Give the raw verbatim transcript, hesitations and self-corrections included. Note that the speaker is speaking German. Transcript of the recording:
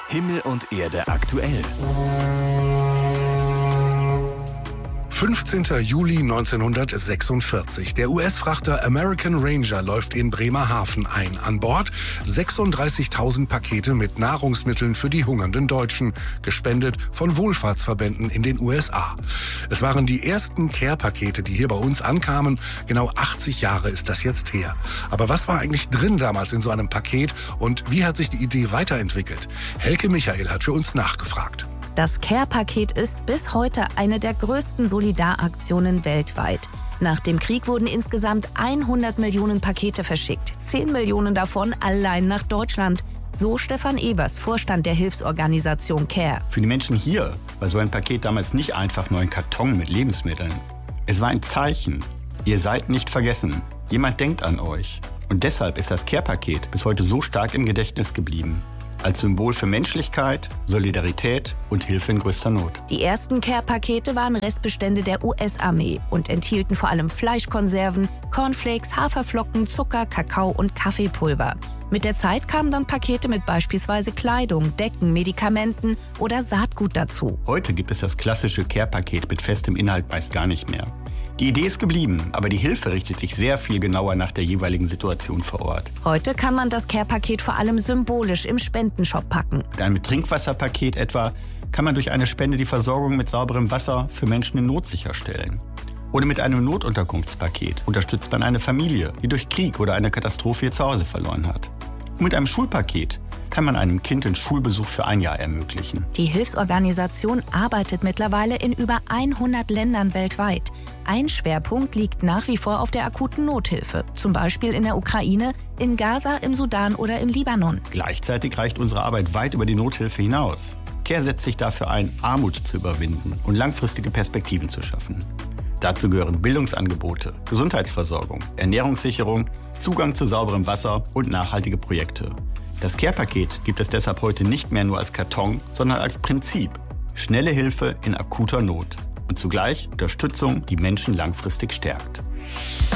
Himmel und Erde aktuell. fünfzehnter Juli neunzehnhundertsechsundvierzig. Der U S-Frachter American Ranger läuft in Bremerhaven ein. An Bord sechsunddreißigtausend Pakete mit Nahrungsmitteln für die hungernden Deutschen, gespendet von Wohlfahrtsverbänden in den U S A. Es waren die ersten Care-Pakete, die hier bei uns ankamen. Genau achtzig Jahre ist das jetzt her. Aber was war eigentlich drin damals in so einem Paket und wie hat sich die Idee weiterentwickelt? Helke Michael hat für uns nachgefragt. Das Care-Paket ist bis heute eine der größten Solidaraktionen weltweit. Nach dem Krieg wurden insgesamt hundert Millionen Pakete verschickt, zehn Millionen davon allein nach Deutschland. So Stefan Evers, Vorstand der Hilfsorganisation Care. Für die Menschen hier war so ein Paket damals nicht einfach nur ein Karton mit Lebensmitteln. Es war ein Zeichen. Ihr seid nicht vergessen. Jemand denkt an euch. Und deshalb ist das Care-Paket bis heute so stark im Gedächtnis geblieben. Als Symbol für Menschlichkeit, Solidarität und Hilfe in größter Not. Die ersten Care-Pakete waren Restbestände der U S-Armee und enthielten vor allem Fleischkonserven, Cornflakes, Haferflocken, Zucker, Kakao und Kaffeepulver. Mit der Zeit kamen dann Pakete mit beispielsweise Kleidung, Decken, Medikamenten oder Saatgut dazu. Heute gibt es das klassische Care-Paket mit festem Inhalt meist gar nicht mehr. Die Idee ist geblieben, aber die Hilfe richtet sich sehr viel genauer nach der jeweiligen Situation vor Ort. Heute kann man das Care-Paket vor allem symbolisch im Spendenshop packen. Mit einem Trinkwasserpaket etwa kann man durch eine Spende die Versorgung mit sauberem Wasser für Menschen in Not sicherstellen. Oder mit einem Notunterkunftspaket unterstützt man eine Familie, die durch Krieg oder eine Katastrophe ihr Zuhause verloren hat. Und mit einem Schulpaket kann man einem Kind den Schulbesuch für ein Jahr ermöglichen. Die Hilfsorganisation arbeitet mittlerweile in über hundert Ländern weltweit. Ein Schwerpunkt liegt nach wie vor auf der akuten Nothilfe, zum Beispiel in der Ukraine, in Gaza, im Sudan oder im Libanon. Gleichzeitig reicht unsere Arbeit weit über die Nothilfe hinaus. Care setzt sich dafür ein, Armut zu überwinden und langfristige Perspektiven zu schaffen. Dazu gehören Bildungsangebote, Gesundheitsversorgung, Ernährungssicherung, Zugang zu sauberem Wasser und nachhaltige Projekte. Das Care-Paket gibt es deshalb heute nicht mehr nur als Karton, sondern als Prinzip. Schnelle Hilfe in akuter Not und zugleich Unterstützung, die Menschen langfristig stärkt.